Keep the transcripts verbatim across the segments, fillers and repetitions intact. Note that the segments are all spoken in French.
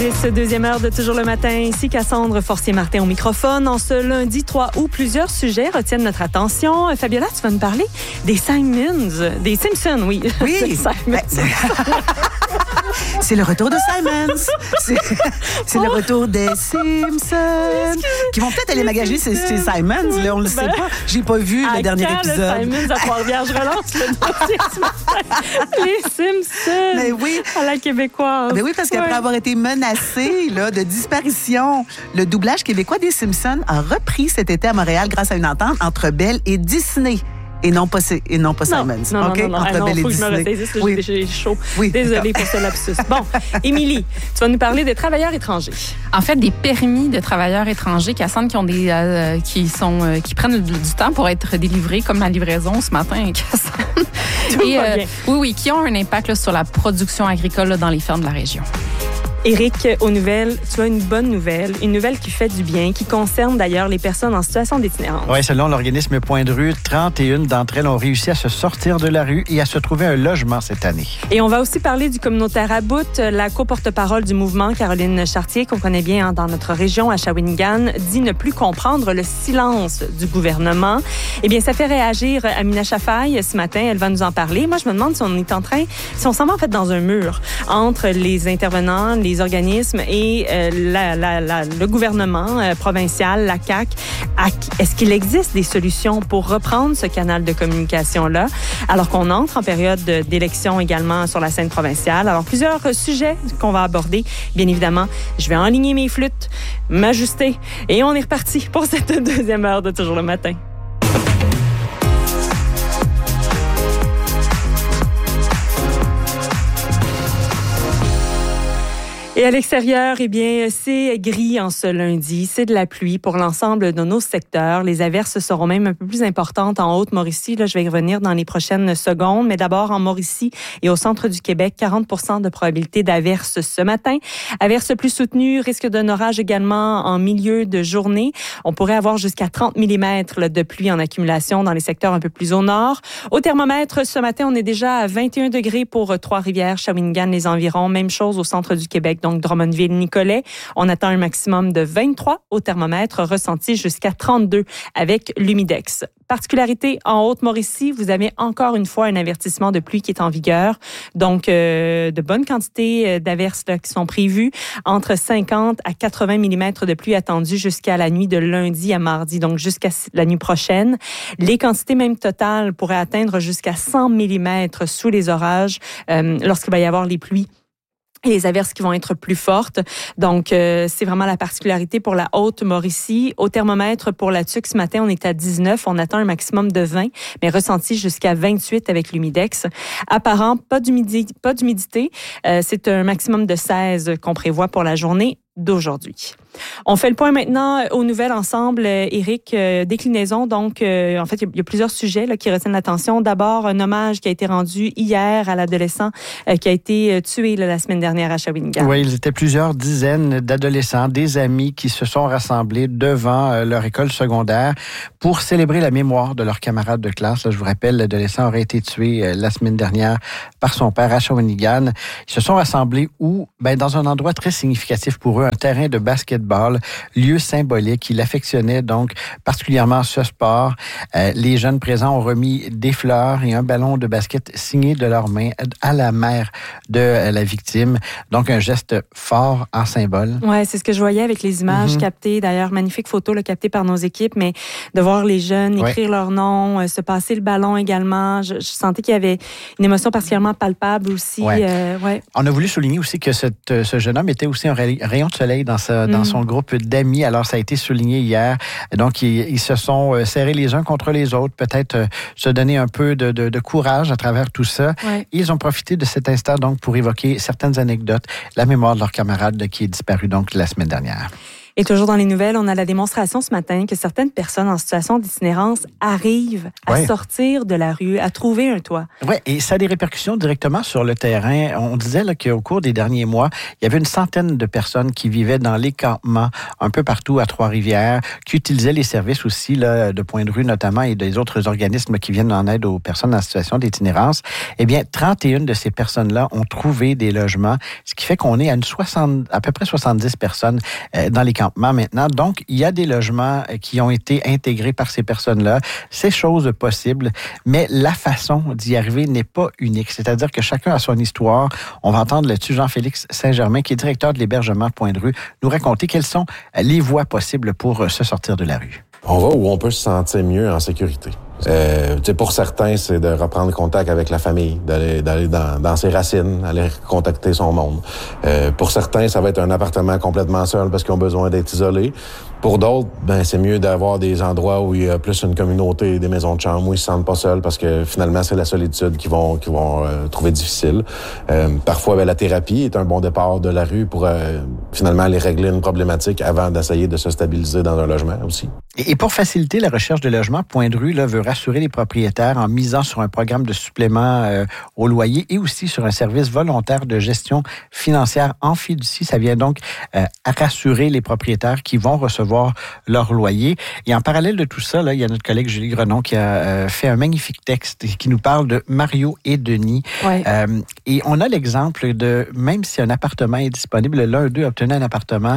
Ce deuxième heure de Toujours le matin, ici Cassandre Forcier-Martin au microphone. En ce lundi trois août, plusieurs sujets retiennent notre attention. Fabiola, tu vas nous parler des Simons, des Simpsons, oui. Oui. Ben, c'est le retour de Simons. C'est, c'est oh. le retour des Simpsons. Qui vont peut-être aller magasiner chez Simons, oui, là, on le ben, sait pas. J'ai pas vu le dernier quand, épisode. Le Simons à Trois-Rivières, je relance le dossier ce matin. Les Simpsons. Mais oui. À la québécoise. Mais oui, parce qu'après ouais. avoir été menacé là, de disparition, le doublage québécois des Simpsons a repris cet été à Montréal grâce à une entente entre Bell et Disney. Et non pas, et non pas Simons. Non, okay? non, non, non. Entre ah, non, Bell et faut Disney. Que je me ressaisisse, là, oui. j'ai chaud. Oui, désolée pour ce lapsus. Bon, Émilie, tu vas nous parler des travailleurs étrangers. En fait, des permis de travailleurs étrangers, Cassandre, qui ont des, euh, qui sont, euh, qui prennent du temps pour être délivrés, comme la livraison ce matin, Cassandre. Tout Et, va euh, bien. Oui, oui, qui ont un impact là, sur la production agricole là, dans les fermes de la région. Éric, aux nouvelles, tu as une bonne nouvelle, une nouvelle qui fait du bien, qui concerne d'ailleurs les personnes en situation d'itinérance. Oui, selon l'organisme Point de rue, trente et une d'entre elles ont réussi à se sortir de la rue et à se trouver un logement cette année. Et on va aussi parler du communautaire à bout. La co-porte-parole du mouvement, Caroline Chartier, qu'on connaît bien hein, dans notre région, à Shawinigan, dit ne plus comprendre le silence du gouvernement. Eh bien, ça fait réagir Amina Chafaï ce matin. Elle va nous en parler. Moi, je me demande si on est en train, si on s'en va en fait dans un mur entre les intervenants, les les organismes et euh, la, la, la, le gouvernement euh, provincial, la C A Q. Est-ce qu'il existe des solutions pour reprendre ce canal de communication-là, alors qu'on entre en période d'élection également sur la scène provinciale? Alors, plusieurs sujets qu'on va aborder. Bien évidemment, je vais enligner mes flûtes, m'ajuster et on est reparti pour cette deuxième heure de Toujours le matin. Et à l'extérieur, eh bien, c'est gris en ce lundi. C'est de la pluie pour l'ensemble de nos secteurs. Les averses seront même un peu plus importantes en Haute-Mauricie. Là, je vais y revenir dans les prochaines secondes. Mais d'abord, en Mauricie et au centre du Québec, quarante pour cent de probabilité d'averses ce matin. Averses plus soutenues, risque d'un orage également en milieu de journée. On pourrait avoir jusqu'à trente millimètres de pluie en accumulation dans les secteurs un peu plus au nord. Au thermomètre, ce matin, on est déjà à vingt et un degrés pour Trois-Rivières, Shawinigan, les environs. Même chose au centre du Québec. Donc, Drummondville, Nicolet. On attend un maximum de vingt-trois au thermomètre, ressenti jusqu'à trente-deux avec l'humidex. Particularité en Haute-Mauricie, vous avez encore une fois un avertissement de pluie qui est en vigueur. Donc, euh, de bonnes quantités d'averses là, qui sont prévues. Entre cinquante à quatre-vingts millimètres de pluie attendue jusqu'à la nuit de lundi à mardi, donc jusqu'à la nuit prochaine. Les quantités même totales pourraient atteindre jusqu'à cent millimètres sous les orages euh, lorsqu'il va y avoir les pluies et les averses qui vont être plus fortes. Donc, euh, c'est vraiment la particularité pour la Haute-Mauricie. Au thermomètre, pour la Tuque, ce matin, on est à dix-neuf. On attend un maximum de vingt, mais ressenti jusqu'à vingt-huit avec l'humidex. Apparent, pas d'humidité. Pas d'humidité. Euh, c'est un maximum de seize qu'on prévoit pour la journée d'aujourd'hui. On fait le point maintenant aux nouvelles ensemble. Éric, euh, déclinaison. Donc, euh, en fait, il y, y a plusieurs sujets là, qui retiennent l'attention. D'abord, un hommage qui a été rendu hier à l'adolescent euh, qui a été euh, tué là, la semaine dernière à Shawinigan. Oui, ils étaient plusieurs dizaines d'adolescents, des amis qui se sont rassemblés devant euh, leur école secondaire pour célébrer la mémoire de leurs camarades de classe. Là, je vous rappelle, l'adolescent aurait été tué euh, la semaine dernière par son père à Shawinigan. Ils se sont rassemblés où? Ben, dans un endroit très significatif pour eux, un terrain de basketball, lieu symbolique. Il affectionnait donc particulièrement ce sport. Euh, les jeunes présents ont remis des fleurs et un ballon de basket signé de leurs mains à la mère de la victime. Donc, un geste fort en symbole. Oui, c'est ce que je voyais avec les images mm-hmm. captées. D'ailleurs, magnifique photo là, captée par nos équipes, mais de voir les jeunes écrire ouais. leur nom, euh, se passer le ballon également. Je, je sentais qu'il y avait une émotion particulièrement palpable aussi. Ouais. Euh, ouais. On a voulu souligner aussi que cette, ce jeune homme était aussi un rayon de soleil dans, sa, mm. dans son groupe d'amis. Alors, ça a été souligné hier. Donc, ils, ils se sont serrés les uns contre les autres, peut-être euh, se donner un peu de, de, de courage à travers tout ça. Ouais. Ils ont profité de cet instant donc pour évoquer certaines anecdotes, la mémoire de leur camarade qui est disparu donc la semaine dernière. Et toujours dans les nouvelles, on a la démonstration ce matin que certaines personnes en situation d'itinérance arrivent à ouais. sortir de la rue, à trouver un toit. Oui, et ça a des répercussions directement sur le terrain. On disait là, qu'au cours des derniers mois, il y avait une centaine de personnes qui vivaient dans les campements un peu partout à Trois-Rivières, qui utilisaient les services aussi là, de Point de Rue notamment et des autres organismes qui viennent en aide aux personnes en situation d'itinérance. Eh bien, trente et une de ces personnes-là ont trouvé des logements, ce qui fait qu'on est à, une soixante, à peu près soixante-dix personnes euh, dans les campements maintenant. Donc, il y a des logements qui ont été intégrés par ces personnes-là. C'est chose possible, mais la façon d'y arriver n'est pas unique. C'est-à-dire que chacun a son histoire. On va entendre là-dessus Jean-Félix Saint-Germain, qui est directeur de l'hébergement Point de Rue, nous raconter quelles sont les voies possibles pour se sortir de la rue. On va où on peut se sentir mieux en sécurité. Euh, pour certains, c'est de reprendre contact avec la famille, d'aller, d'aller dans, dans ses racines, aller contacter son monde. Euh, pour certains, ça va être un appartement complètement seul parce qu'ils ont besoin d'être isolés. Pour d'autres, ben c'est mieux d'avoir des endroits où il y a plus une communauté, des maisons de chambre où ils se sentent pas seuls parce que finalement c'est la solitude qu'ils vont qu'ils vont euh, trouver difficile. Euh, parfois, ben, la thérapie est un bon départ de la rue pour euh, finalement aller régler une problématique avant d'essayer de se stabiliser dans un logement aussi. Et pour faciliter la recherche de logement, Point de Rue là, veut rassurer les propriétaires en misant sur un programme de supplément euh, au loyer et aussi sur un service volontaire de gestion financière en fiducie. Ça vient donc euh, à rassurer les propriétaires qui vont recevoir leur loyer. Et en parallèle de tout ça, là, il y a notre collègue Julie Grenon qui a euh, fait un magnifique texte qui nous parle de Mario et Denis. Ouais. Euh, et on a l'exemple de, même si un appartement est disponible, l'un d'eux obtenait un appartement,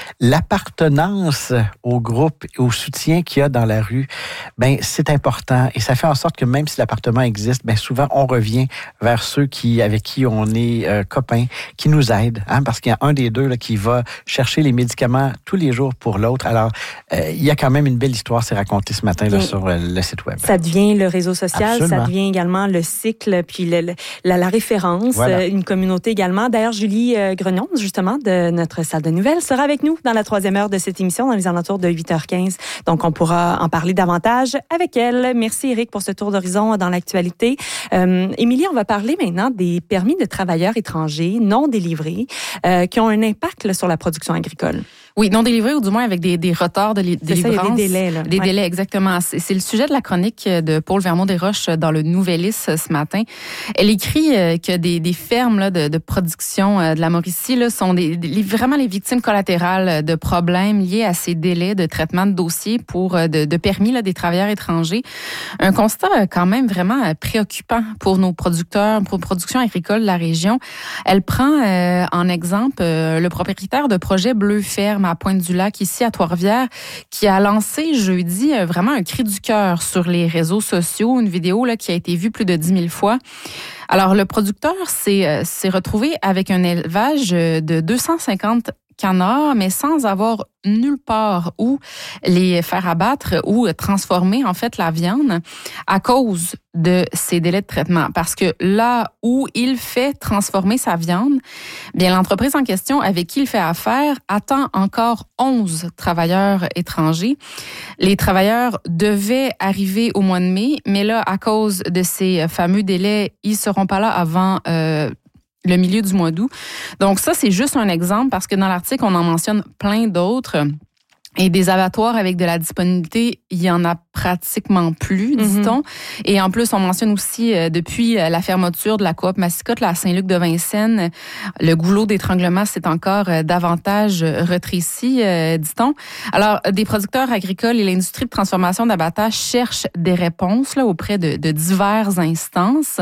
l'appartenance au groupe, au soutien qu'il y a dans la rue, ben c'est important. Et ça fait en sorte que même si l'appartement existe, ben souvent on revient vers ceux qui avec qui on est euh, copains, qui nous aident, hein, parce qu'il y a un des deux là, qui va chercher les médicaments tous les jours pour l'autre. Alors, euh, il y a quand même une belle histoire, c'est raconté ce matin là, sur euh, le site web. Ça devient le réseau social, Absolument. Ça devient également le cycle, puis le, le, la, la référence, voilà. euh, une communauté également. D'ailleurs, Julie euh, Grenion, justement, de notre salle de nouvelles, sera avec nous dans la troisième heure de cette émission, dans les alentours de huit heures quinze. Donc, on pourra en parler davantage avec elle. Merci, Éric, pour ce tour d'horizon dans l'actualité. Euh, Émilie, on va parler maintenant des permis de travailleurs étrangers non délivrés euh, qui ont un impact là, sur la production agricole. Oui, non délivrés ou du moins avec des, des retards de li- délivrance. Ça, il y a des délais. Là. Des ouais. délais, exactement. C'est, c'est le sujet de la chronique de Paul Vermont-Desroches dans le Nouvelliste ce matin. Elle écrit que des, des fermes là, de, de production de la Mauricie là, sont des, des, vraiment les victimes collatérales de problèmes liés à ces délais de traitement de dossiers pour de, de permis là, des travailleurs étrangers. Un constat quand même vraiment préoccupant pour nos producteurs, pour la production agricole de la région. Elle prend euh, en exemple euh, le propriétaire de projet Bleu Ferme à Pointe-du-Lac, ici à Trois-Rivières, qui a lancé jeudi euh, vraiment un cri du cœur sur les réseaux sociaux, une vidéo là, qui a été vue plus de dix mille fois. Alors, le producteur s'est, euh, s'est retrouvé avec un élevage de deux cent cinquante canards, mais sans avoir nulle part où les faire abattre ou transformer en fait la viande à cause de ces délais de traitement. Parce que là où il fait transformer sa viande, bien l'entreprise en question avec qui il fait affaire attend encore onze travailleurs étrangers. Les travailleurs devaient arriver au mois de mai, mais là, à cause de ces fameux délais, ils seront pas là avant euh, le milieu du mois d'août. Donc ça, c'est juste un exemple parce que dans l'article, on en mentionne plein d'autres. Et des abattoirs avec de la disponibilité, il y en a pratiquement plus, dit-on. Mm-hmm. Et en plus, on mentionne aussi, euh, depuis la fermeture de la coop Massicotte, là, à Saint-Luc-de-Vincennes, le goulot d'étranglement s'est encore euh, davantage rétréci, euh, dit-on. Alors, des producteurs agricoles et l'industrie de transformation d'abattage cherchent des réponses là, auprès de, de diverses instances.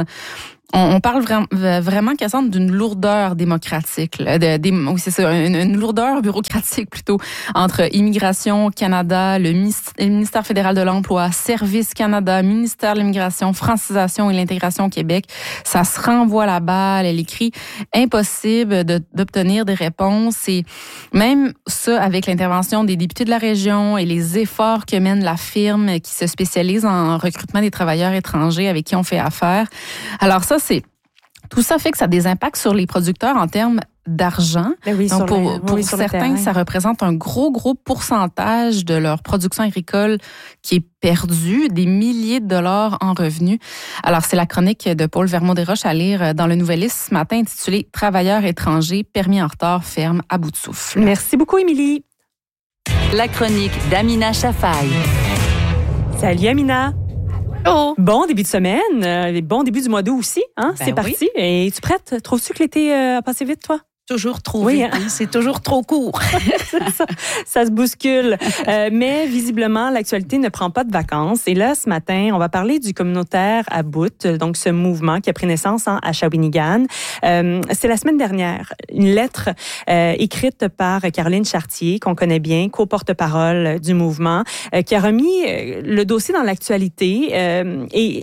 On parle vraiment, vraiment Cassandre, d'une lourdeur démocratique, là, de, de, oui, c'est ça, une, une lourdeur bureaucratique plutôt, entre Immigration Canada, le ministère fédéral de l'Emploi, Service Canada, ministère de l'Immigration, Francisation et l'Intégration au Québec. Ça se renvoie la balle. Elle écrit impossible de, d'obtenir des réponses. Et même ça, avec l'intervention des députés de la région et les efforts que mène la firme qui se spécialise en recrutement des travailleurs étrangers avec qui on fait affaire. Alors ça, c'est tout ça fait que ça a des impacts sur les producteurs en termes d'argent. Oui, donc pour, le, pour oui, certains, ça représente un gros, gros pourcentage de leur production agricole qui est perdu, des milliers de dollars en revenus. Alors, c'est la chronique de Paul Vermont-Desroches à lire dans le Nouvelliste ce matin intitulée « Travailleurs étrangers, permis en retard, ferme à bout de souffle ». Merci beaucoup, Émilie. La chronique d'Amina Shafaï. Salut Amina. Oh. Bon début de semaine, euh, bon début du mois d'août aussi. Hein? Ben C'est parti. oui. Et es-tu prête? Trouves-tu que l'été euh, a passé vite, toi? Toujours trop Oui, vite, hein? hein? C'est toujours trop court. ça, ça se bouscule. Euh, mais visiblement, l'actualité ne prend pas de vacances. Et là, ce matin, on va parler du communautaire à Bout, donc ce mouvement qui a pris naissance hein, à Shawinigan. Euh, c'est la semaine dernière, une lettre euh, écrite par Caroline Chartier, qu'on connaît bien, co-porte-parole du mouvement, euh, qui a remis euh, le dossier dans l'actualité. Euh, et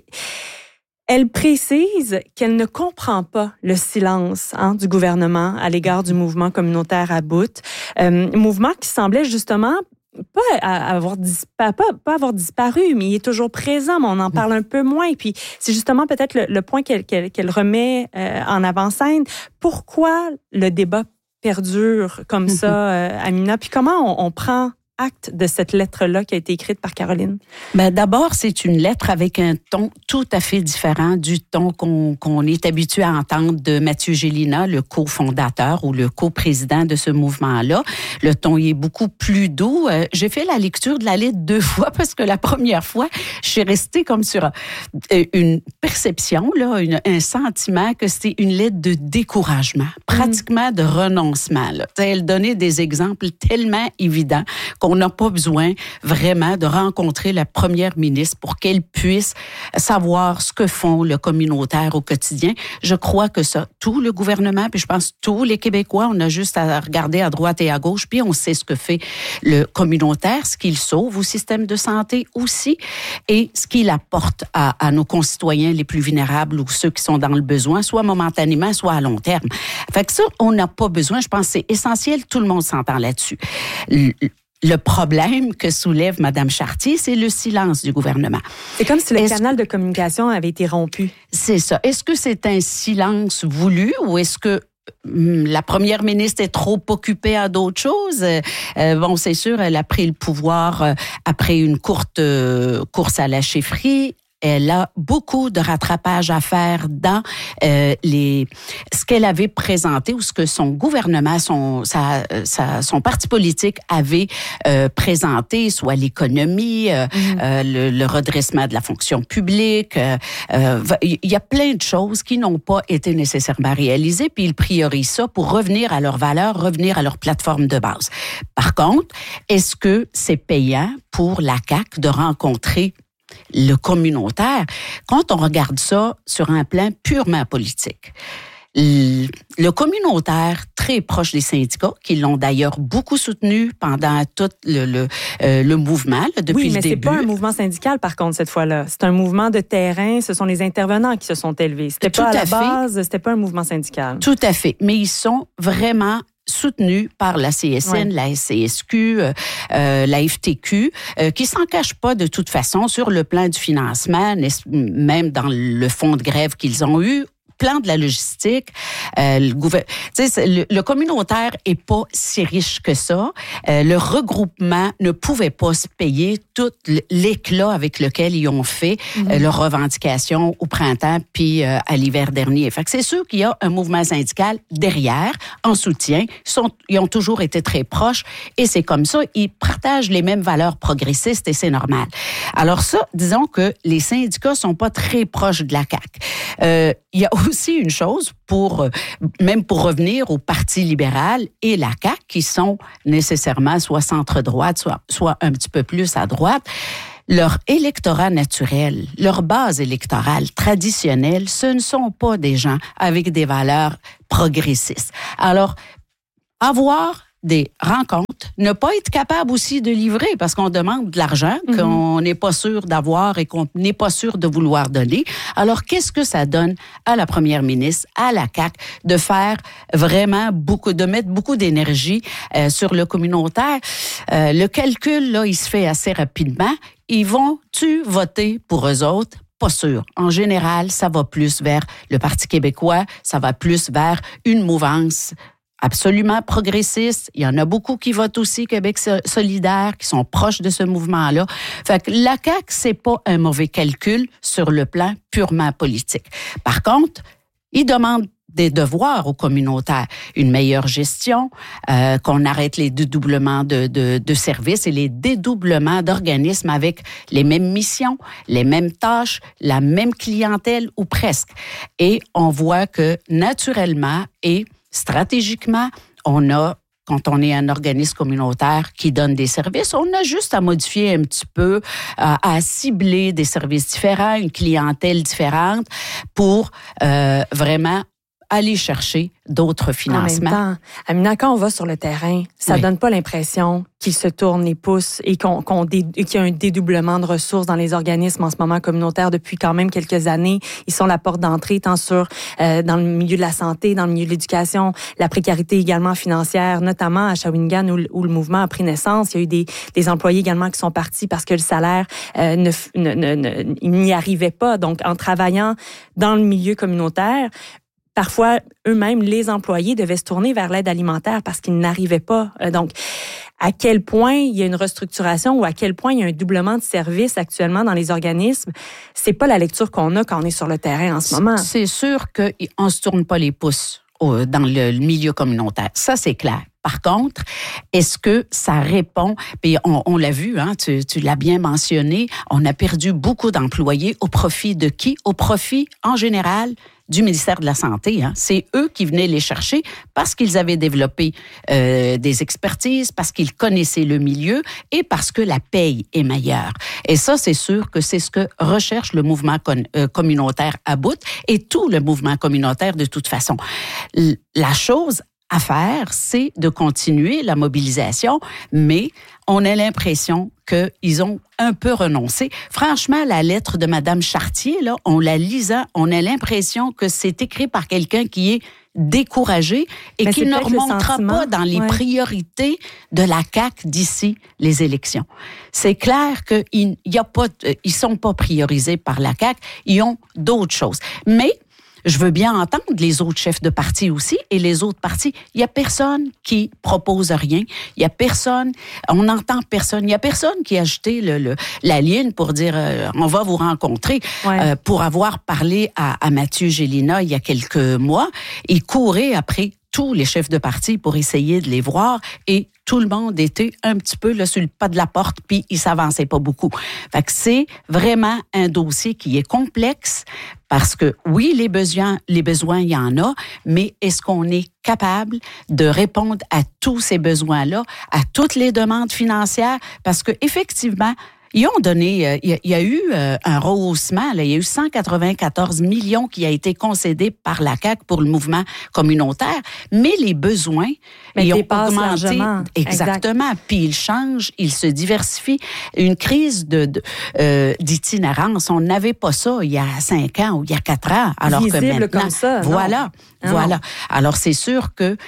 Elle précise qu'elle ne comprend pas le silence hein, du gouvernement à l'égard du mouvement communautaire à Bout. Euh, mouvement qui semblait justement pas avoir, dispa, pas, pas avoir disparu, mais il est toujours présent, mais on en parle un peu moins. Et puis, c'est justement peut-être le, le point qu'elle, qu'elle, qu'elle remet euh, en avant-scène. Pourquoi le débat perdure comme ça, euh, Amina? Puis comment on, on prend acte de cette lettre-là qui a été écrite par Caroline? Ben, d'abord, c'est une lettre avec un ton tout à fait différent du ton qu'on, qu'on est habitué à entendre de Mathieu Gélina, le cofondateur ou le coprésident de ce mouvement-là. Le ton y est beaucoup plus doux. Euh, j'ai fait la lecture de la lettre deux fois parce que la première fois, je suis restée comme sur euh, une perception, là, une, un sentiment que c'était une lettre de découragement, pratiquement de renoncement. Là. Elle donnait des exemples tellement évidents qu'on n'a pas besoin vraiment de rencontrer la première ministre pour qu'elle puisse savoir ce que font le communautaire au quotidien. Je crois que ça, tout le gouvernement, puis je pense tous les Québécois, on a juste à regarder à droite et à gauche, puis on sait ce que fait le communautaire, ce qu'il sauve au système de santé aussi, et ce qu'il apporte à, à nos concitoyens les plus vulnérables ou ceux qui sont dans le besoin, soit momentanément, soit à long terme. Fait que ça, on n'a pas besoin. Je pense que c'est essentiel. Tout le monde s'entend là-dessus. Le, Le problème que soulève Mme Chartier, c'est le silence du gouvernement. C'est comme si le est-ce canal de communication avait été rompu. C'est ça. Est-ce que c'est un silence voulu ou est-ce que hum, la première ministre est trop occupée à d'autres choses? Euh, bon, c'est sûr, elle a pris le pouvoir euh, après une courte euh, course à la chefferie. Elle a beaucoup de rattrapage à faire dans euh, les ce qu'elle avait présenté ou ce que son gouvernement, son sa, sa son parti politique avait euh, présenté, soit l'économie, euh, mmh. euh, le, le redressement de la fonction publique. Euh, euh, il y a plein de choses qui n'ont pas été nécessairement réalisées, puis ils priorisent ça pour revenir à leurs valeurs, revenir à leur plateforme de base. Par contre, est-ce que c'est payant pour la C A Q de rencontrer le communautaire, quand on regarde ça sur un plan purement politique? Le communautaire, très proche des syndicats, qui l'ont d'ailleurs beaucoup soutenu pendant tout le, le, euh, le mouvement, là, depuis oui, le début. Oui, mais c'est pas un mouvement syndical, par contre, cette fois-là. C'est un mouvement de terrain. Ce sont les intervenants qui se sont élevés. C'était tout pas à, à la fait. base, c'était pas un mouvement syndical. Tout à fait. Mais ils sont vraiment soutenus par la C S N, ouais. la S C S Q, euh, euh, la F T Q, euh, qui s'en cachent pas de toute façon sur le plan du financement, même dans le fonds de grève qu'ils ont eu, plan de la logistique. Euh, le, gouver... le, le communautaire est pas si riche que ça. Euh, le regroupement ne pouvait pas se payer tout l'éclat avec lequel ils ont fait mm-hmm. euh, leurs revendications au printemps puis euh, à l'hiver dernier. Fait que c'est sûr qu'il y a un mouvement syndical derrière, en soutien. Ils, sont, ils ont toujours été très proches et c'est comme ça. Ils partagent les mêmes valeurs progressistes et c'est normal. Alors ça, disons que les syndicats sont pas très proches de la C A Q. Euh, il y a aussi une chose, pour même pour revenir au Parti libéral et la C A Q, qui sont nécessairement soit centre-droite, soit, soit un petit peu plus à droite, leur électorat naturel, leur base électorale traditionnelle, ce ne sont pas des gens avec des valeurs progressistes. Alors, avoir des rencontres, ne pas être capable aussi de livrer parce qu'on demande de l'argent mm-hmm. qu'on n'est pas sûr d'avoir et qu'on n'est pas sûr de vouloir donner. Alors, qu'est-ce que ça donne à la première ministre, à la C A Q, de faire vraiment beaucoup, de mettre beaucoup d'énergie euh, sur le communautaire? Euh, le calcul, là, il se fait assez rapidement. Ils vont-tu voter pour eux autres? Pas sûr. En général, ça va plus vers le Parti québécois, ça va plus vers une mouvance absolument progressiste. Il y en a beaucoup qui votent aussi Québec solidaire, qui sont proches de ce mouvement-là. Fait que la C A Q, c'est pas un mauvais calcul sur le plan purement politique. Par contre, ils demandent des devoirs aux communautaires. Une meilleure gestion, euh, qu'on arrête les dédoublements de, de, de services et les dédoublements d'organismes avec les mêmes missions, les mêmes tâches, la même clientèle ou presque. Et on voit que naturellement et stratégiquement, on a quand on est un organisme communautaire qui donne des services, on a juste à modifier un petit peu, à, à cibler des services différents, une clientèle différente pour euh, vraiment aller chercher d'autres financements. En même temps, Amina, quand on va sur le terrain, ça oui. donne pas l'impression qu'ils se tournent les pouces et qu'on, qu'on dé, qu'il y a un dédoublement de ressources dans les organismes en ce moment communautaires depuis quand même quelques années. Ils sont la porte d'entrée tant sur euh, dans le milieu de la santé, dans le milieu de l'éducation, la précarité également financière, notamment à Shawinigan où, où le mouvement a pris naissance. Il y a eu des, des employés également qui sont partis parce que le salaire euh, ne, ne, ne, ne, il n'y arrivait pas. Donc, en travaillant dans le milieu communautaire, parfois, eux-mêmes, les employés devaient se tourner vers l'aide alimentaire parce qu'ils n'arrivaient pas. Donc, à quel point il y a une restructuration ou à quel point il y a un doublement de services actuellement dans les organismes, c'est pas la lecture qu'on a quand on est sur le terrain en ce moment. C'est sûr qu'on ne se tourne pas les pouces dans le milieu communautaire. Ça, c'est clair. Par contre, est-ce que ça répond, puis on, on l'a vu, hein, tu, tu l'as bien mentionné, on a perdu beaucoup d'employés au profit de qui? Au profit, en général, du ministère de la Santé. Hein. C'est eux qui venaient les chercher parce qu'ils avaient développé euh, des expertises, parce qu'ils connaissaient le milieu et parce que la paye est meilleure. Et ça, c'est sûr que c'est ce que recherche le mouvement con, euh, communautaire à bout et tout le mouvement communautaire de toute façon. L- la chose à faire, c'est de continuer la mobilisation, mais on a l'impression qu'ils ont un peu renoncé. Franchement, la lettre de Mme Chartier, là, on la lisant, on a l'impression que c'est écrit par quelqu'un qui est découragé et mais qui ne remontera pas dans les ouais. priorités de la C A Q d'ici les élections. C'est clair qu'ils y a pas, ils sont pas priorisés par la C A Q, ils ont d'autres choses. Mais je veux bien entendre les autres chefs de parti aussi et les autres partis. Il y a personne qui propose rien. Il y a personne, on n'entend personne. Il y a personne qui a jeté le, le, la ligne pour dire euh, on va vous rencontrer. Ouais. Euh, pour avoir parlé à, à Mathieu Gélina il y a quelques mois, il courait après tous les chefs de parti pour essayer de les voir et tout le monde était un petit peu là, sur le pas de la porte puis il s'avançait pas beaucoup. Fait que c'est vraiment un dossier qui est complexe parce que oui, les besoins, les besoins, il y en a, mais est-ce qu'on est capable de répondre à tous ces besoins-là, à toutes les demandes financières? Parce que effectivement, ils ont donné, euh, il y a eu euh, un rehaussement, là, il y a eu cent quatre-vingt-quatorze millions qui a été concédé par la C A Q pour le mouvement communautaire, mais les besoins, mais ils ont augmenté. Largement. Exactement. Exact. Puis ils changent, ils se diversifient. Une crise de, de euh, d'itinérance, on n'avait pas ça il y a cinq ans ou il y a quatre ans, alors visible que maintenant, comme ça, voilà, non. voilà. Non. Alors c'est sûr que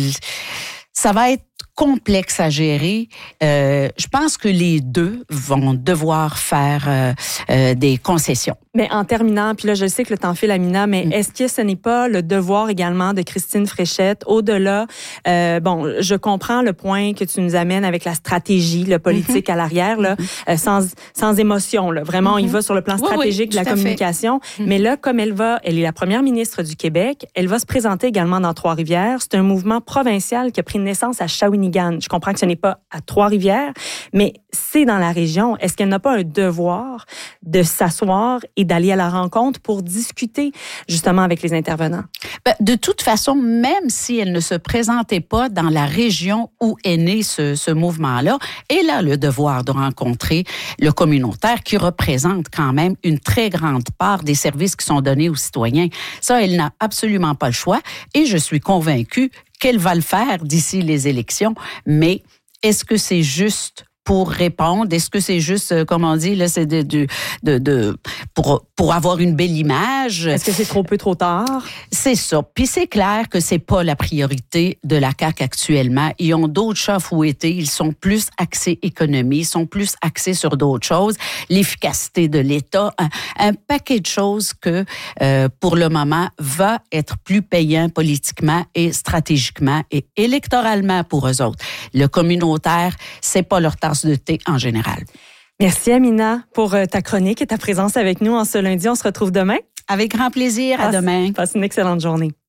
ça va être complexe à gérer. Euh, je pense que les deux vont devoir faire euh, euh, des concessions. Mais en terminant, puis là, je sais que le temps file, Amina, mais mm. est-ce que ce n'est pas le devoir également de Christine Fréchette, au-delà, euh, bon, je comprends le point que tu nous amènes avec la stratégie, le politique mm-hmm. à l'arrière, là, mm-hmm. euh, sans, sans émotion, là. Vraiment, mm-hmm. il va sur le plan stratégique oui, oui, de la communication. Mm-hmm. Mais là, comme elle va, elle est la première ministre du Québec, elle va se présenter également dans Trois-Rivières. C'est un mouvement provincial qui a pris naissance à Shawinigan. Je comprends que ce n'est pas à Trois-Rivières, mais c'est dans la région. Est-ce qu'elle n'a pas un devoir de s'asseoir et d'aller à la rencontre pour discuter justement avec les intervenants? Ben, de toute façon, même si elle ne se présentait pas dans la région où est né ce, ce mouvement-là, elle a le devoir de rencontrer le communautaire qui représente quand même une très grande part des services qui sont donnés aux citoyens. Ça, elle n'a absolument pas le choix et je suis convaincue qu'elle va le faire d'ici les élections. Mais est-ce que c'est juste pour répondre? Est-ce que c'est juste, comme on dit, là, c'est de, de, de, de pour, pour avoir une belle image? Est-ce que c'est trop peu, trop tard? C'est ça. Puis c'est clair que c'est pas la priorité de la C A Q actuellement. Ils ont d'autres chats fouettés. Ils sont plus axés économie, ils sont plus axés sur d'autres choses. L'efficacité de l'État, un, un paquet de choses que, euh, pour le moment, va être plus payant politiquement et stratégiquement et électoralement pour eux autres. Le communautaire, c'est pas leur tasse de thé en général. Merci Amina pour ta chronique et ta présence avec nous en ce lundi. On se retrouve demain. Avec grand plaisir. Passe, à demain. Passe une excellente journée.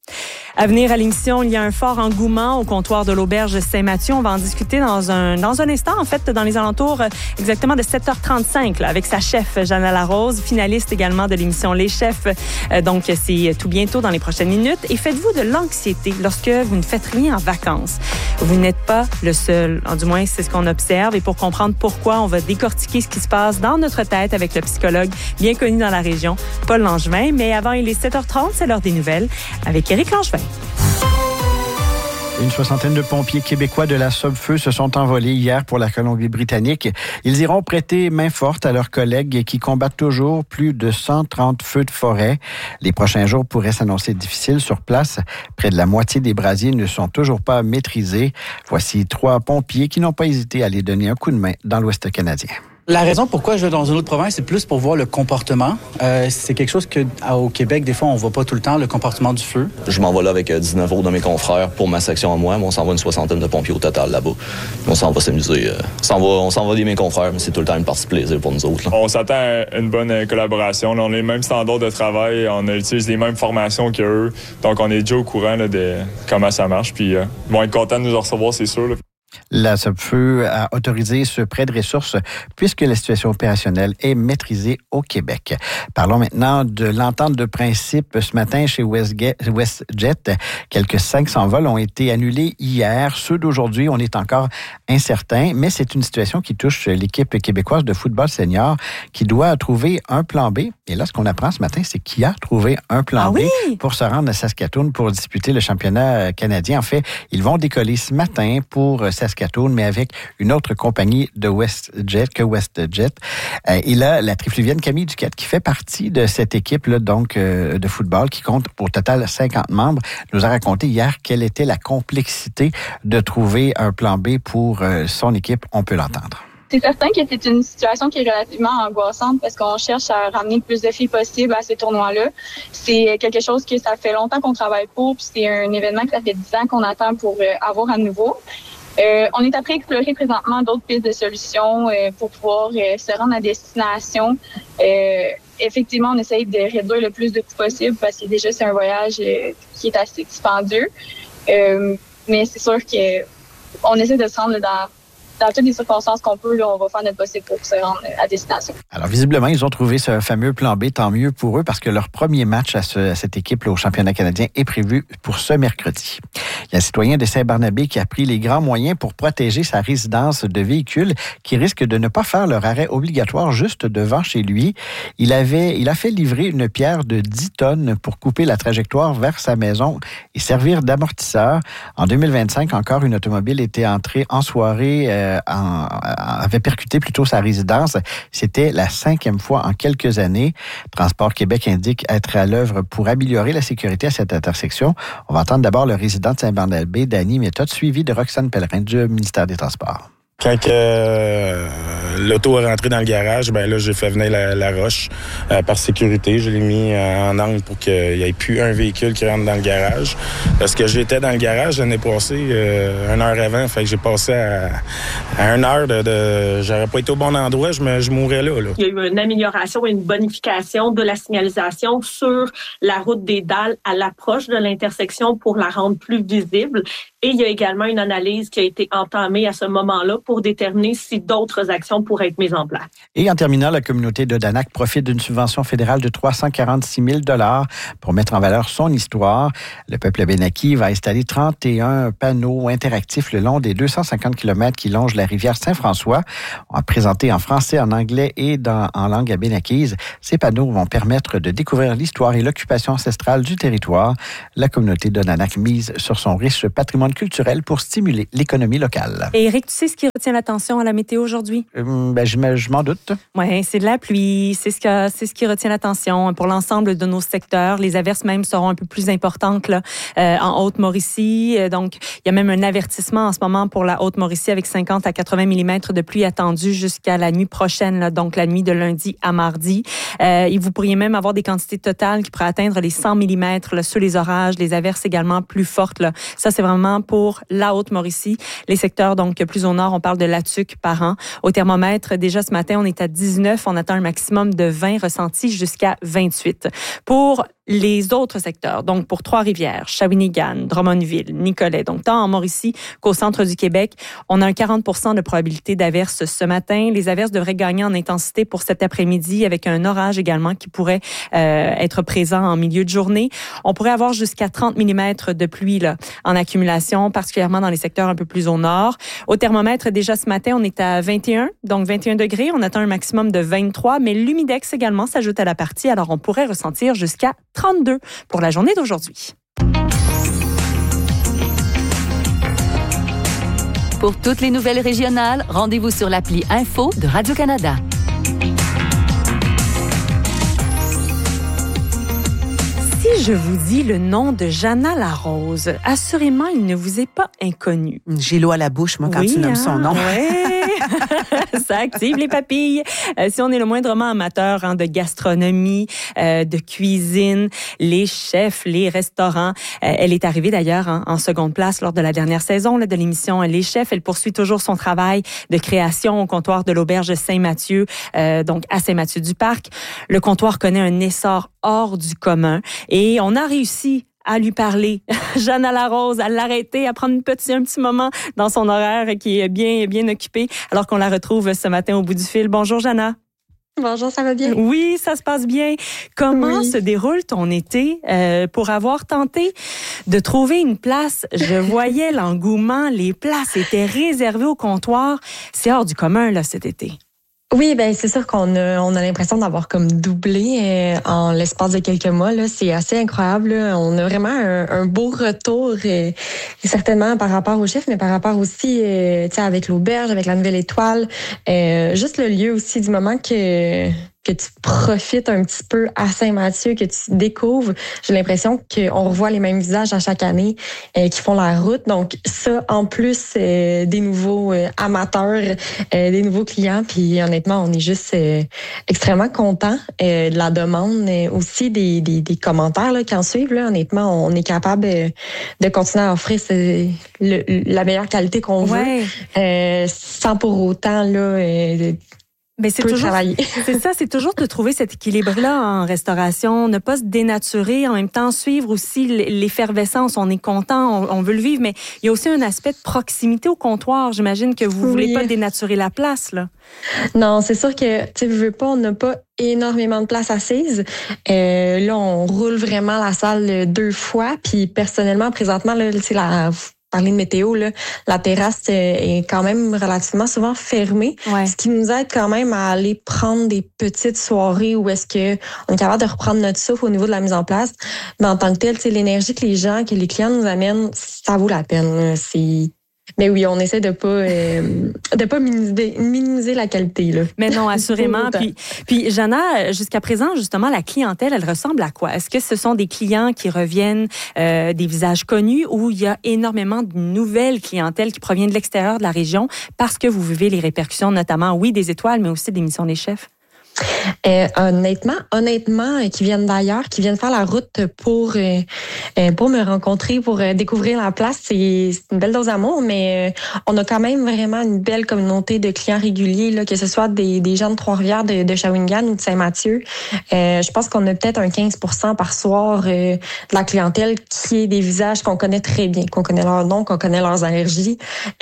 À venir à l'émission, il y a un fort engouement au comptoir de l'Auberge Saint-Mathieu. On va en discuter dans un, dans un instant, en fait, dans les alentours exactement de sept heures trente-cinq, là, avec sa chef, Jeanne Larose, finaliste également de l'émission Les Chefs. Euh, donc, c'est tout bientôt dans les prochaines minutes. Et faites-vous de l'anxiété lorsque vous ne faites rien en vacances? Vous n'êtes pas le seul. Du moins, c'est ce qu'on observe. Et pour comprendre pourquoi, on va décortiquer ce qui se passe dans notre tête avec le psychologue bien connu dans la région, Paul Langevin. Mais avant, il est sept heures trente, c'est l'heure des nouvelles avec Éric Langevin. Une soixantaine de pompiers québécois de la Sopfeu se sont envolés hier pour la Colombie-Britannique. Ils iront prêter main forte à leurs collègues qui combattent toujours plus de cent trente feux de forêt. Les prochains jours pourraient s'annoncer difficiles sur place. Près de la moitié des brasiers ne sont toujours pas maîtrisés. Voici trois pompiers qui n'ont pas hésité à les donner un coup de main dans l'Ouest canadien. La raison pourquoi je vais dans une autre province, c'est plus pour voir le comportement. Euh, c'est quelque chose que au Québec, des fois, on voit pas tout le temps, le comportement du feu. Je m'en vais là avec dix-neuf autres de mes confrères pour ma section à moi, mais on s'en va une soixantaine de pompiers au total là-bas. On s'en va s'amuser. Euh, on s'en va, on s'en va des mes confrères, mais c'est tout le temps une partie de plaisir pour nous autres. Là. On s'attend à une bonne collaboration. Là, on a les mêmes standards de travail, on utilise les mêmes formations qu'eux, donc on est déjà au courant là, de comment ça marche. Puis euh, ils vont être contents de nous en recevoir, c'est sûr. Là. La Sopfeu a autorisé ce prêt de ressources puisque la situation opérationnelle est maîtrisée au Québec. Parlons maintenant de l'entente de principe ce matin chez WestJet. Quelques cinq cents vols ont été annulés hier. Ceux d'aujourd'hui, on est encore incertain, mais c'est une situation qui touche l'équipe québécoise de football senior qui doit trouver un plan B. Et là, ce qu'on apprend ce matin, c'est qu'il a trouvé un plan ah B oui? pour se rendre à Saskatoon pour disputer le championnat canadien. En fait, ils vont décoller ce matin pour Saskatoon, mais avec une autre compagnie de WestJet que WestJet. Euh, et là, la trifluvienne Camille Duquette, qui fait partie de cette équipe-là, donc, euh, de football, qui compte au total cinquante membres, nous a raconté hier quelle était la complexité de trouver un plan B pour euh, son équipe. On peut l'entendre. C'est certain que c'est une situation qui est relativement angoissante parce qu'on cherche à ramener le plus de filles possible à ces tournois-là. C'est quelque chose que ça fait longtemps qu'on travaille pour, puis c'est un événement que ça fait dix ans qu'on attend pour avoir à nouveau. Euh, on est après explorer présentement d'autres pistes de solutions euh, pour pouvoir euh, se rendre à destination. Euh, effectivement, on essaye de réduire le plus de coûts possible parce que déjà, c'est un voyage euh, qui est assez dispendieux. Euh, mais c'est sûr qu'on essaie de se rendre dans... Dans toutes les circonstances qu'on peut, là, on va faire notre possible pour se rendre à destination. Alors, visiblement, ils ont trouvé ce fameux plan B. Tant mieux pour eux, parce que leur premier match à, ce, à cette équipe là, au championnat canadien est prévu pour ce mercredi. Il y a un citoyen de Saint-Barnabé qui a pris les grands moyens pour protéger sa résidence de véhicules qui risquent de ne pas faire leur arrêt obligatoire juste devant chez lui. Il avait, il a fait livrer une pierre de dix tonnes pour couper la trajectoire vers sa maison et servir d'amortisseur. En deux mille vingt-cinq, encore, une automobile était entrée en soirée euh, En, avait percuté plutôt sa résidence. C'était la cinquième fois en quelques années. Transport Québec indique être à l'œuvre pour améliorer la sécurité à cette intersection. On va entendre d'abord le résident de Saint-Barnabé, Danny Méthode, suivi de Roxane Pellerin du ministère des Transports. Quand que, euh, l'auto est rentrée dans le garage, ben là, j'ai fait venir la, la roche euh, par sécurité. Je l'ai mis euh, en angle pour qu'il n'y ait plus un véhicule qui rentre dans le garage. Parce que j'étais dans le garage l'année passée, euh, une heure avant. Fait que j'ai passé à, à une heure de, de... J'aurais pas été au bon endroit, je, me, je mourrais là, là. Il y a eu une amélioration et une bonification de la signalisation sur la route des Dalles à l'approche de l'intersection pour la rendre plus visible. Et il y a également une analyse qui a été entamée à ce moment-là pour déterminer si d'autres actions pourraient être mises en place. Et en terminant, la communauté de Danac profite d'une subvention fédérale de trois cent quarante-six mille dollars pour mettre en valeur son histoire. Le peuple abénaki va installer trente et un panneaux interactifs le long des deux cent cinquante kilomètres qui longent la rivière Saint-François. On va présenter en français, en anglais et dans, en langue abénakise. Ces panneaux vont permettre de découvrir l'histoire et l'occupation ancestrale du territoire. La communauté de Danac mise sur son riche patrimoine culturel pour stimuler l'économie locale. Et Éric, tu sais ce qui retient l'attention à la météo aujourd'hui? Euh, ben, je, je m'en doute. Oui, c'est de la pluie. C'est ce, que, c'est ce qui retient l'attention pour l'ensemble de nos secteurs. Les averses même seront un peu plus importantes là, euh, en Haute-Mauricie. Donc, il y a même un avertissement en ce moment pour la Haute-Mauricie avec cinquante à quatre-vingts millimètres de pluie attendue jusqu'à la nuit prochaine, là, donc la nuit de lundi à mardi. Euh, et vous pourriez même avoir des quantités totales qui pourraient atteindre les cent millimètres là, sur les orages, les averses également plus fortes. Là. Ça, c'est vraiment pour la Haute-Mauricie. Les secteurs, donc, plus au nord, on parle de Latuc par an. Au thermomètre, déjà ce matin, on est à dix-neuf. On attend un maximum de vingt ressenti jusqu'à vingt-huit. Pour les autres secteurs, donc pour Trois-Rivières, Shawinigan, Drummondville, Nicolet, donc tant en Mauricie qu'au centre du Québec, on a un quarante pour cent de probabilité d'averses ce matin. Les averses devraient gagner en intensité pour cet après-midi avec un orage également qui pourrait euh, être présent en milieu de journée. On pourrait avoir jusqu'à trente millimètres de pluie là, en accumulation, particulièrement dans les secteurs un peu plus au nord. Au thermomètre, déjà ce matin, on est à vingt et un, donc vingt et un degrés. On atteint un maximum de vingt-trois, mais l'humidex également s'ajoute à la partie, alors on pourrait ressentir jusqu'à trente-deux pour la journée d'aujourd'hui. Pour toutes les nouvelles régionales, rendez-vous sur l'appli Info de Radio-Canada. Si je vous dis le nom de Jana Larose, assurément, il ne vous est pas inconnu. J'ai l'eau à la bouche, moi, quand oui, tu nommes hein, son nom. Ouais. Ça active les papilles. Euh, si on est le moindrement amateur hein, de gastronomie, euh, de cuisine, les chefs, les restaurants, euh, elle est arrivée d'ailleurs hein, en seconde place lors de la dernière saison là, de l'émission Les Chefs. Elle poursuit toujours son travail de création au comptoir de l'auberge Saint-Mathieu, euh, donc à Saint-Mathieu-du-Parc. Le comptoir connaît un essor hors du commun et on a réussi à lui parler. Jana Larose, à l'arrêter, à prendre une petite, un petit moment dans son horaire qui est bien, bien occupé, alors qu'on la retrouve ce matin au bout du fil. Bonjour, Jana. Bonjour, ça va bien? Oui, ça se passe bien. Comment oui. se déroule ton été euh, pour avoir tenté de trouver une place? Je voyais l'engouement, les places étaient réservées au comptoir. C'est hors du commun, là, cet été. Oui, ben c'est sûr qu'on a, on a l'impression d'avoir comme doublé euh, en l'espace de quelques mois. Là, c'est assez incroyable. Là. On a vraiment un, un beau retour, euh, certainement par rapport au chiffre, mais par rapport aussi, euh, tu sais, avec l'auberge, avec la Nouvelle Étoile, euh, juste le lieu aussi du moment que que tu profites un petit peu à Saint-Mathieu, que tu découvres. J'ai l'impression qu'on revoit les mêmes visages à chaque année euh, qui font la route. Donc ça, en plus euh, des nouveaux euh, amateurs, euh, des nouveaux clients, puis honnêtement, on est juste euh, extrêmement contents euh, de la demande, euh, aussi des, des, des commentaires là, qui en suivent. Là. Honnêtement, on est capable euh, de continuer à offrir ce, le, la meilleure qualité qu'on ouais. veut, euh, sans pour autant là. Euh, Mais c'est toujours, c'est ça, c'est toujours de trouver cet équilibre-là en restauration, ne pas se dénaturer, en même temps suivre aussi l'effervescence. On est content, on, on veut le vivre, mais il y a aussi un aspect de proximité au comptoir. J'imagine que vous oui. voulez pas dénaturer la place, là. Non, c'est sûr que, tu sais, je veux pas, on n'a pas énormément de place assise. Euh, là, on roule vraiment la salle deux fois, puis personnellement, présentement, là, c'est la... Parler de météo, là, la terrasse est quand même relativement souvent fermée, ouais. ce qui nous aide quand même à aller prendre des petites soirées où est-ce que on est capable de reprendre notre souffle au niveau de la mise en place. Mais en tant que tel, l'énergie que les gens, que les clients nous amènent, ça vaut la peine. C'est Mais oui, on essaie de pas euh, de pas minimiser, minimiser la qualité là. Mais non, assurément. puis, puis Jana, jusqu'à présent, justement, la clientèle, elle ressemble à quoi? Est-ce que ce sont des clients qui reviennent euh, des visages connus ou il y a énormément de nouvelles clientèles qui proviennent de l'extérieur de la région parce que vous vivez les répercussions, notamment, oui, des étoiles, mais aussi des missions des chefs? Euh, honnêtement, honnêtement, euh, qui viennent d'ailleurs, qui viennent faire la route pour euh, pour me rencontrer, pour euh, découvrir la place, c'est une belle dose d'amour, mais euh, on a quand même vraiment une belle communauté de clients réguliers, là, que ce soit des, des gens de Trois-Rivières, de, de Shawinigan ou de Saint-Mathieu. Euh, je pense qu'on a peut-être un quinze pour cent par soir euh, de la clientèle qui est des visages qu'on connaît très bien, qu'on connaît leur nom, qu'on connaît leurs allergies.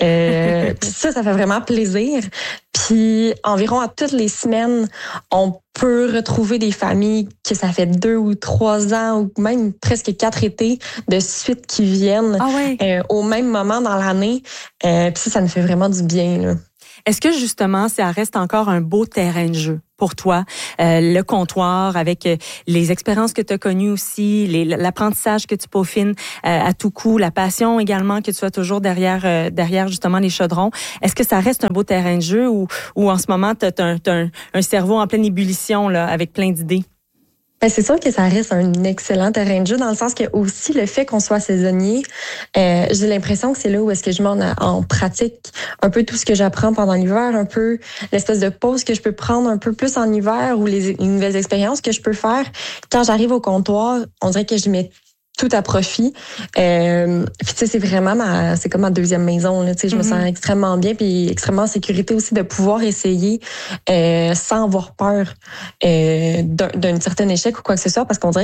Euh, puis ça, ça fait vraiment plaisir. Puis environ à toutes les semaines, on peut retrouver des familles que ça fait deux ou trois ans ou même presque quatre étés de suite qui viennent ah ouais. euh, au même moment dans l'année. Euh, puis ça, ça nous fait vraiment du bien, là. Est-ce que justement, ça reste encore un beau terrain de jeu pour toi, euh, le comptoir avec euh, les expériences que tu as connues aussi, les, l'apprentissage que tu peaufines euh, à tout coup, la passion également que tu as toujours derrière euh, derrière justement les chaudrons. Est-ce que ça reste un beau terrain de jeu ou, ou en ce moment, tu as un, un, un cerveau en pleine ébullition là, avec plein d'idées? Ben, c'est sûr que ça reste un excellent terrain de jeu dans le sens que aussi le fait qu'on soit saisonnier, euh, j'ai l'impression que c'est là où est-ce que je mets en, en pratique un peu tout ce que j'apprends pendant l'hiver, un peu l'espèce de pause que je peux prendre un peu plus en hiver ou les, les nouvelles expériences que je peux faire. Quand j'arrive au comptoir, on dirait que je mets tout à profit. Euh, puis tu sais, c'est vraiment ma, c'est comme ma deuxième maison. Là, tu sais, je mm-hmm. me sens extrêmement bien, puis extrêmement en sécurité aussi de pouvoir essayer euh, sans avoir peur euh, d'un, d'un certain échec ou quoi que ce soit, parce qu'on dirait que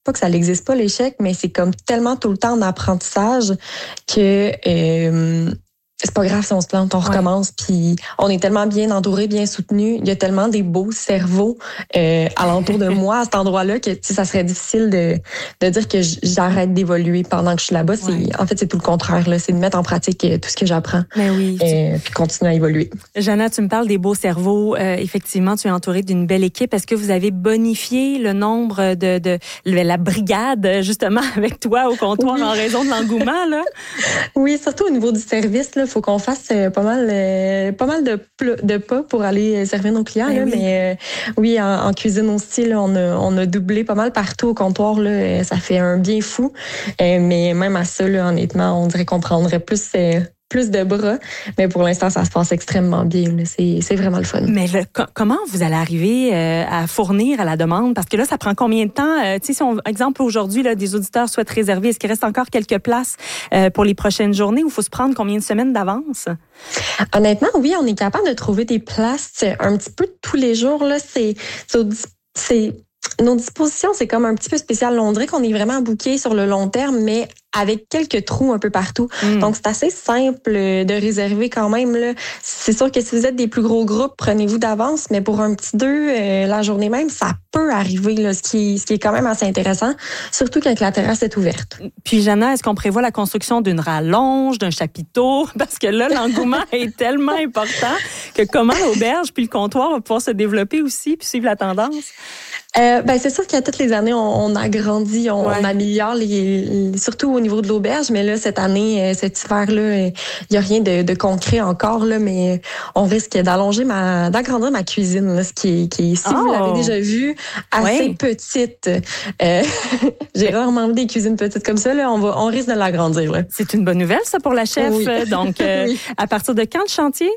pas que ça n'existe pas l'échec, mais c'est comme tellement tout le temps en apprentissage que euh, c'est pas grave si on se plante, on recommence. Puis on est tellement bien entouré, bien soutenu. Il y a tellement des beaux cerveaux euh, alentour de moi à cet endroit-là que ça serait difficile de, de dire que j'arrête d'évoluer pendant que je suis là-bas. C'est, ouais. En fait, c'est tout le contraire. Là. C'est de mettre en pratique tout ce que j'apprends. Mais oui. Euh, puis continuer à évoluer. Jana, tu me parles des beaux cerveaux. Euh, effectivement, tu es entourée d'une belle équipe. Est-ce que vous avez bonifié le nombre de, de, de la brigade, justement, avec toi au comptoir oui. en raison de l'engouement, là? Oui, surtout au niveau du service, là. Il faut qu'on fasse euh, pas mal euh, pas mal de, pl- de pas pour aller servir nos clients. Là, oui. Mais euh, oui, en, en cuisine aussi, là, on, a, on a doublé pas mal partout au comptoir. Là, ça fait un bien fou. Euh, mais même à ça, là, honnêtement, on dirait qu'on prendrait plus... Euh, plus de bras, mais pour l'instant, ça se passe extrêmement bien. Là. C'est, c'est vraiment le fun. Mais le, co- comment vous allez arriver euh, à fournir à la demande? Parce que là, ça prend combien de temps? Euh, tu sais, si on, exemple, aujourd'hui, là, des auditeurs souhaitent réserver, est-ce qu'il reste encore quelques places euh, pour les prochaines journées ou il faut se prendre combien de semaines d'avance? Honnêtement, oui, on est capable de trouver des places un petit peu tous les jours. Là. C'est, c'est, c'est nos dispositions, c'est comme un petit peu spécial. On dirait qu'on est vraiment booké sur le long terme, mais avec quelques trous un peu partout. Mm. Donc, c'est assez simple de réserver quand même. Là. C'est sûr que si vous êtes des plus gros groupes, prenez-vous d'avance, mais pour un petit deux, euh, la journée même, ça peut arriver, là, ce, qui, ce qui est quand même assez intéressant, surtout quand la terrasse est ouverte. Puis, Jana, est-ce qu'on prévoit la construction d'une rallonge, d'un chapiteau? Parce que là, l'engouement est tellement important que comment l'auberge puis le comptoir va pouvoir se développer aussi puis suivre la tendance? Euh, ben c'est sûr qu'à toutes les années, on, on agrandit, on, ouais. on améliore, les, les, surtout au niveau de l'auberge. Mais là, cette année, cet hiver-là, il n'y a rien de, de concret encore, là, mais on risque d'allonger ma, d'agrandir ma cuisine, là, ce qui est, qui est, si oh. vous l'avez déjà vu, assez ouais. petite. Euh, j'ai rarement vu des cuisines petites comme ça. Là, on va, on risque de l'agrandir. Là. C'est une bonne nouvelle, ça, pour la chef. Oui. Donc, euh, oui. à partir de quand le chantier?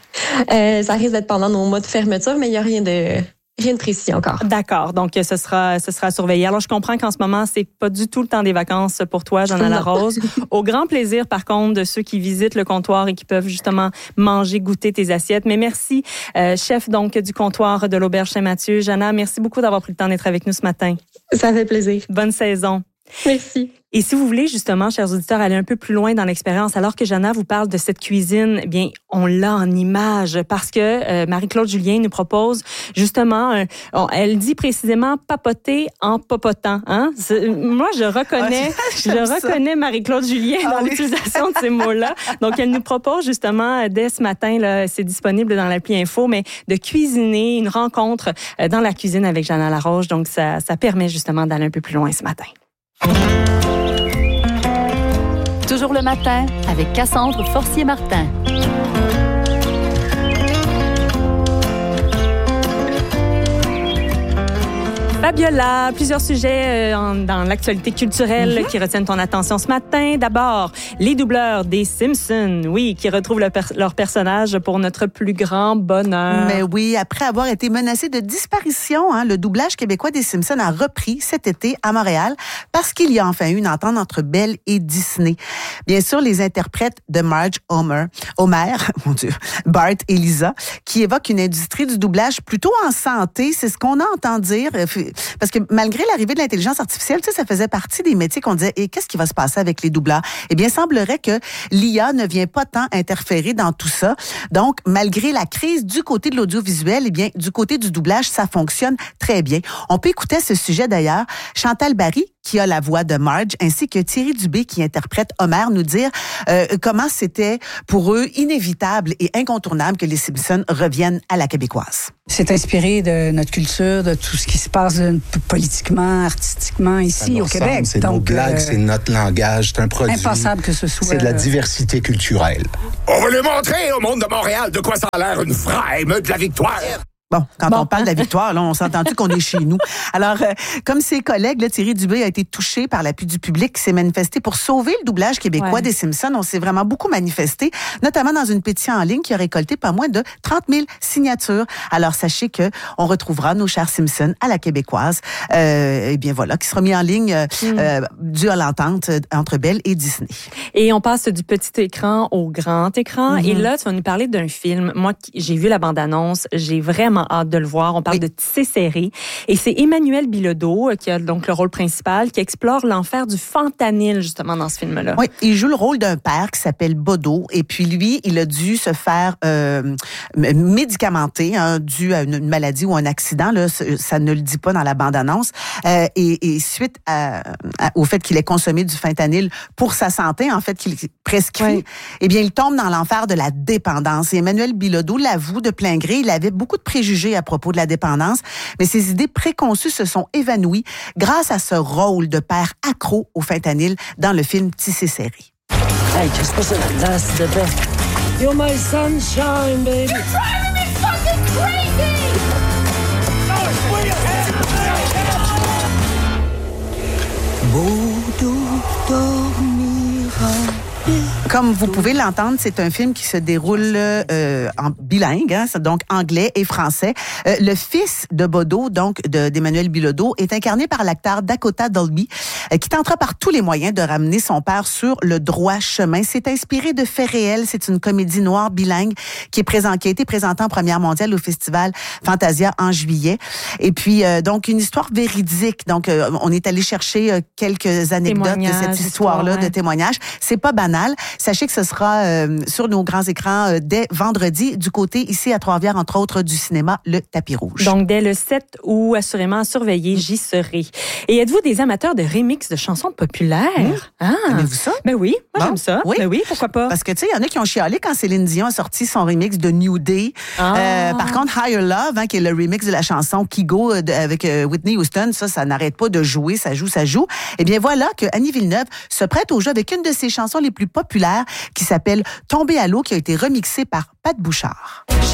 Euh, ça risque d'être pendant nos mois de fermeture, mais il n'y a rien de... Rien de précis encore. D'accord. Donc, ce sera, ce sera surveillé. Alors, je comprends qu'en ce moment, c'est pas du tout le temps des vacances pour toi, Jana Larose. Au grand plaisir, par contre, de ceux qui visitent le comptoir et qui peuvent justement manger, goûter tes assiettes. Mais merci, euh, chef donc du comptoir de l'Auberge Saint-Mathieu. Jana, merci beaucoup d'avoir pris le temps d'être avec nous ce matin. Ça fait plaisir. Bonne saison. Merci. Et si vous voulez, justement, chers auditeurs, aller un peu plus loin dans l'expérience, alors que Jana vous parle de cette cuisine, eh bien, on l'a en image parce que euh, Marie-Claude Julien nous propose, justement, euh, on, elle dit précisément papoter en popotant. Hein? C'est, moi, je reconnais, ah, je reconnais Marie-Claude Julien ah, dans oui. l'utilisation de ces mots-là. Donc, elle nous propose, justement, dès ce matin, là, c'est disponible dans l'appli Info, mais de cuisiner, une rencontre euh, dans la cuisine avec Jana Larose. Donc, ça, ça permet justement d'aller un peu plus loin ce matin. Toujours le matin avec Cassandre Forcier-Martin. Fabiola, plusieurs sujets euh, dans l'actualité culturelle mm-hmm. qui retiennent ton attention ce matin. D'abord, les doubleurs des Simpsons, oui, qui retrouvent le per- leur personnage pour notre plus grand bonheur. Mais oui, après avoir été menacé de disparition, hein, le doublage québécois des Simpsons a repris cet été à Montréal parce qu'il y a enfin eu une entente entre Bell et Disney. Bien sûr, les interprètes de Marge Homer, Homer, mon Dieu, Bart et Lisa, qui évoquent une industrie du doublage plutôt en santé, c'est ce qu'on entend dire. Parce que malgré l'arrivée de l'intelligence artificielle, tu sais, ça faisait partie des métiers qu'on disait, et qu'est-ce qui va se passer avec les doubleurs? Eh bien, il semblerait que l'I A ne vient pas tant interférer dans tout ça. Donc, malgré la crise du côté de l'audiovisuel, eh bien, du côté du doublage, ça fonctionne très bien. On peut écouter à ce sujet d'ailleurs Chantal Barry, qui a la voix de Marge, ainsi que Thierry Dubé, qui interprète Homer, nous dire euh, comment c'était pour eux inévitable et incontournable que les Simpsons reviennent à la québécoise. C'est inspiré de notre culture, de tout ce qui se passe politiquement, artistiquement ici au Québec. C'est Donc, nos blagues, euh, c'est notre langage, c'est un produit. Impensable que ce soit. C'est de la diversité culturelle. On va lui montrer au monde de Montréal de quoi ça a l'air une vraie émeute de la victoire. Bon, quand bon. on parle de la victoire, là, on s'entend-tu qu'on est chez nous? Alors, euh, comme ses collègues, là, Thierry Dubé a été touché par l'appui du public qui s'est manifesté pour sauver le doublage québécois ouais. des Simpsons. On s'est vraiment beaucoup manifesté, notamment dans une pétition en ligne qui a récolté pas moins de trente mille signatures. Alors, sachez que on retrouvera nos chers Simpsons à la québécoise. Euh, eh bien, voilà, qui sera mis en ligne euh, mm. euh, dû à l'entente entre Bell et Disney. Et on passe du petit écran au grand écran. Mm-hmm. Et là, tu vas nous parler d'un film. Moi, j'ai vu la bande-annonce. J'ai vraiment vraiment hâte de le voir. On parle oui. de Tissé serré. Et c'est Emmanuel Bilodeau, qui a donc le rôle principal, qui explore l'enfer du fentanyl, justement, dans ce film-là. Oui, il joue le rôle d'un père qui s'appelle Bodo. Et puis lui, il a dû se faire euh, médicamenter, hein, dû à une, une maladie ou un accident. Là, ça ne le dit pas dans la bande-annonce. Euh, et, et suite à, à, au fait qu'il ait consommé du fentanyl pour sa santé, en fait, qu'il prescrit, oui. eh bien, il tombe dans l'enfer de la dépendance. Et Emmanuel Bilodeau l'avoue de plein gré. Il avait beaucoup de préjugés à propos de la dépendance, mais ses idées préconçues se sont évanouies grâce à ce rôle de père accro au fentanyl dans le film Tissé serré. Hey, just listen, that's the best. You're my sunshine, baby. You're driving me fucking crazy! Bodo dormira. Comme vous pouvez l'entendre, c'est un film qui se déroule euh, en bilingue, hein, donc anglais et français. Euh, le fils de Bodo, donc de, d'Emmanuel Bilodeau, est incarné par l'acteur Dakota Dolby, euh, qui tentera par tous les moyens de ramener son père sur le droit chemin. C'est inspiré de faits réels. C'est une comédie noire bilingue qui est présent, qui a été présentée en première mondiale au festival Fantasia en juillet. Et puis euh, donc une histoire véridique. Donc euh, on est allé chercher euh, quelques anecdotes de cette histoire-là, ouais. de témoignages. C'est pas banal. Sachez que ce sera euh, sur nos grands écrans euh, dès vendredi, du côté ici à Trois-Rivières, entre autres, du cinéma Le Tapis Rouge. Donc, dès le sept août, assurément surveillé, j'y serai. Et êtes-vous des amateurs de remix de chansons populaires? Mmh. Ah. Aimez-vous ça? Ben oui, moi bon. j'aime ça. Oui. Ben oui, pourquoi pas? Parce que, tu sais, il y en a qui ont chialé quand Céline Dion a sorti son remix de New Day. Ah. Euh, par contre, Higher Love, hein, qui est le remix de la chanson Kigo de, avec euh, Whitney Houston, ça, ça n'arrête pas de jouer, ça joue, ça joue. Eh bien, voilà que Annie Villeneuve se prête au jeu avec une de ses chansons les plus populaires qui s'appelle Tomber à l'eau, qui a été remixée par Pat Bouchard.